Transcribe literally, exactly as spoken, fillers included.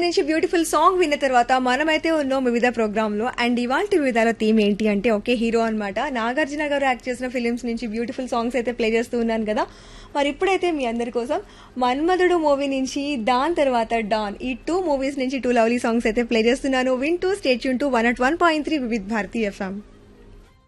నుంచి beautiful song విన్న తర్వాత మనమైతే ఉన్నాం వివిధ ప్రోగ్రామ్ లో. అండ్ ఇవాంటి వివిధాల థీమ్ ఏంటి అంటే ఒకే హీరో అన్నమాట. నాగార్జున గారు యాక్ట్ చేసిన ఫిలిమ్స్ నుంచి బ్యూటిఫుల్ సాంగ్స్ అయితే ప్లే చేస్తూ ఉన్నాను కదా. మరి ఇప్పుడైతే మీ అందరి కోసం మన్మధుడు మూవీ నుంచి, దాని తర్వాత డాన్, ఈ టూ మూవీస్ నుంచి టూ లవ్లీ సాంగ్స్ అయితే ప్లే చేస్తున్నాను. వింటూ stay tune to one at one point three Vividh Bharati FM.